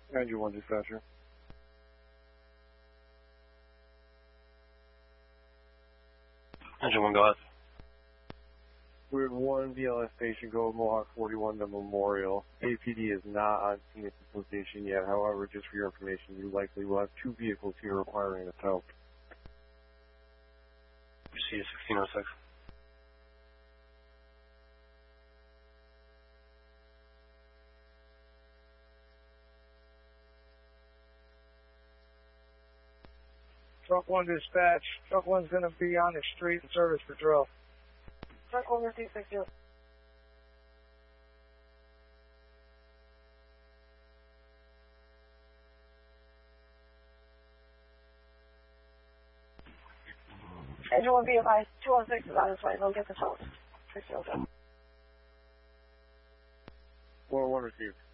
Engine 1 dispatcher. Engine 1, go ahead. Weird 1, BLS station, go Mohawk 41 to Memorial. APD is not on scene at the location yet. However, just for your information, you likely will have 2 vehicles here requiring its help. Proceed 1606. Truck 1 dispatch. Truck 1's going to be on the street in service for drill. Truck 1 receive 60. Engine 1 be advised, 216 is on its way. They'll get the phone. 607. 4-1 received.